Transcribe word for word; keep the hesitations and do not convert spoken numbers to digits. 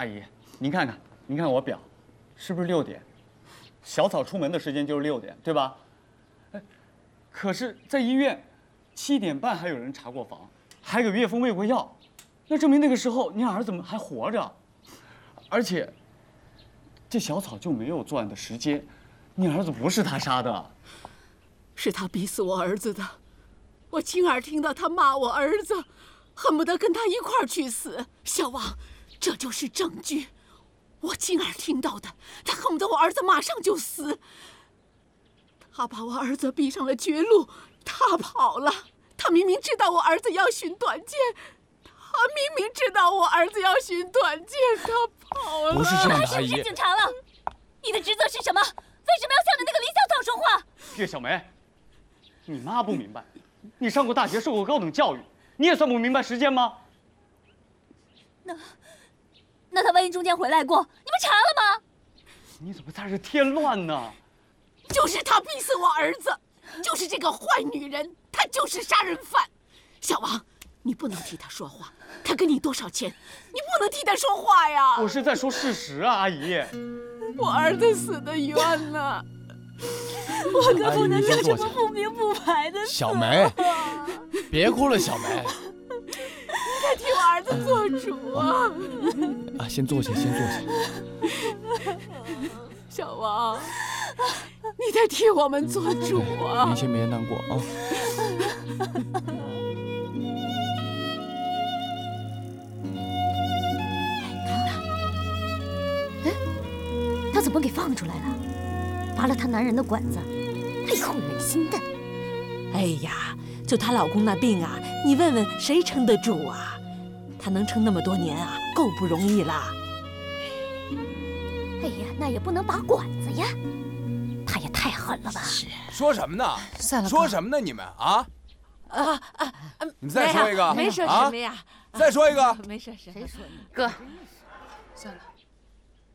阿姨，您看看，您看我表，是不是六点？小草出门的时间就是六点，对吧？哎，可是，在医院，七点半还有人查过房，还给岳峰喂过药，那证明那个时候您儿子们还活着，而且，这小草就没有作案的时间，你儿子不是他杀的。 是他逼死我儿子的，我亲耳听到他骂我儿子，恨不得跟他一块儿去死。小王，这就是证据，我亲耳听到的，他恨不得我儿子马上就死。他把我儿子逼上了绝路，他跑了。他明明知道我儿子要寻短见，他明明知道我儿子要寻短见，他跑了。 不是这样的，阿姨。 是不是警察了？你的职责是什么？为什么要向着那个李小草说话？ 岳小梅。 你妈不明白，你上过大学，受过高等教育，你也算不明白时间吗？ 那，那他万一中间回来过，你们查了吗？ 你怎么在这添乱呢？ 就是他逼死我儿子，就是这个坏女人，她就是杀人犯。小王，你不能替他说话，他给你多少钱，你不能替他说话呀！ 我是在说事实啊，阿姨。 我儿子死得冤呐。 我可不能干什么不明不白的事。 小梅，别哭了，小梅。 你得替我儿子做主啊！ 啊，先坐下，先坐下。 小王，你得替我们做主啊！ 您先别难过啊。 看他，哎，他怎么给放出来了？ 拔了她男人的管子，还扣人心的。 哎呀，就她老公那病啊，你问问谁撑得住啊？她能撑那么多年啊，够不容易啦。 哎呀，那也不能拔管子呀，她也太狠了吧！ 是， 说什么呢？ 算了， 说什么呢？你们啊啊啊！ 你们再说一个， 没说什么呀？ 再说一个， 没说什么。 谁说你哥，算了。